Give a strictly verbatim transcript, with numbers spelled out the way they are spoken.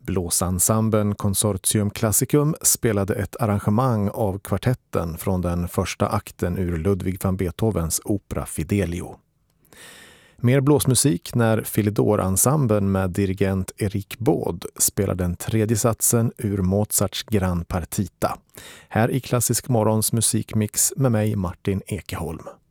Blåsensemblen Consortium Classicum spelade ett arrangemang av kvartetten från den första akten ur Ludwig van Beethovens opera Fidelio. Mer blåsmusik när Philidor-ensemblen med dirigent Erik Baud spelar den tredje satsen ur Mozarts Gran Partita. Här i Klassisk Morgons musikmix med mig Martin Ekeholm.